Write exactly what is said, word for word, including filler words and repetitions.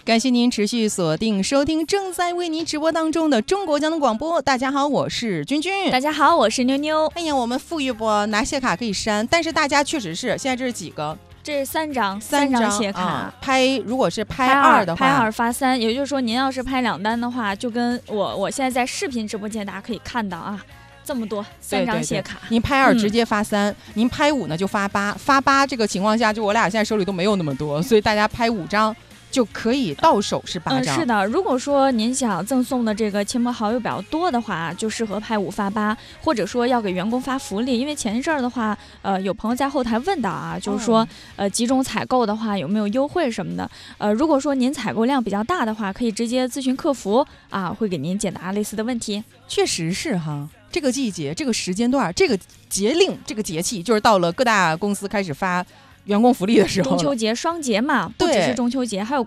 感谢您持续锁定收听正在为您直播当中的中国交通广播。大家好，我是君君。 大家好，我是妞妞。 哎呀，我们富裕不拿写卡可以删，但是大家确实是现在这是几个？ 这是三张， 三张写卡、 啊。拍如果是拍二的话， 拍二发三，也就是说您要是拍两单的话，就跟我我现在在视频直播间大家可以看到啊。这么多三张写卡， 对对对，您拍二直接发三、嗯，您拍五呢就发八，发八这个情况下，就我俩现在手里都没有那么多，所以大家拍五张就可以到手是八张、 嗯。是的，如果说您想赠送的这个亲朋好友比较多的话，就适合拍五发八，或者说要给员工发福利。因为前一阵儿的话，呃，有朋友在后台问到啊，就是说， 哦、 呃，集中采购的话有没有优惠什么的？呃，如果说您采购量比较大的话，可以直接咨询客服啊，会给您解答类似的问题。 确实是哈。这个季节，这个时间段，这个节令，这个节气，就是到了各大公司开始发员工福利的时候了。 中秋节双节嘛，不只是中秋节，还有